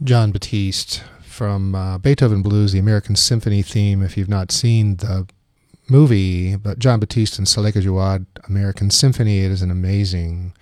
John Batiste from Beethoven Blues, the American Symphony theme. If you've not seen the movie, but John Batiste and Saleka Jawad, American Symphony, it is an amazing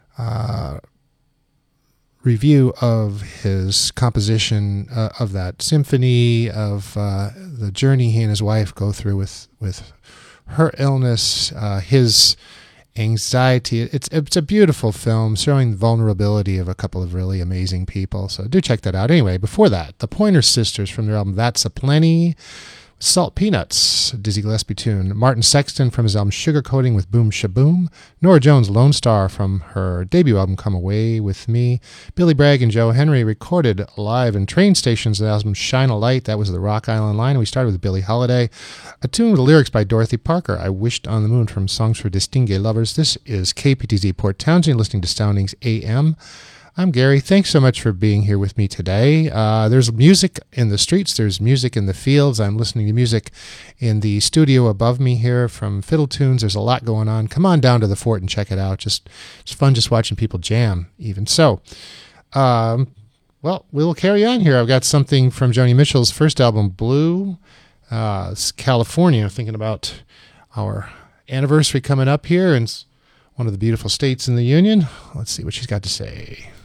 review of his composition of that symphony, of the journey he and his wife go through with her illness, his anxiety. It's a beautiful film showing the vulnerability of a couple of really amazing people. So do check that out. Anyway, before that, the Pointer Sisters from their album That's a Plenty. Salt Peanuts, Dizzy Gillespie tune. Martin Sexton from his album Sugarcoating with Boom Shaboom. Nora Jones, Lone Star from her debut album Come Away With Me. Billy Bragg and Joe Henry recorded live in train stations the album Shine a Light. That was the Rock Island line. We started with Billie Holiday. A tune with lyrics by Dorothy Parker, I Wished on the Moon from Songs for Distingué Lovers. This is KPTZ Port Townsend, listening to Soundings AM. I'm Gary. Thanks so much for being here with me today. There's music in the streets. There's music in the fields. I'm listening to music in the studio above me here from Fiddle Tunes. There's a lot going on. Come on down to the fort and check it out. It's fun just watching people jam, even so. Well, we'll carry on here. I've got something from Joni Mitchell's first album, Blue. It's California. Thinking about our anniversary coming up here, and it's one of the beautiful states in the Union. Let's see what she's got to say.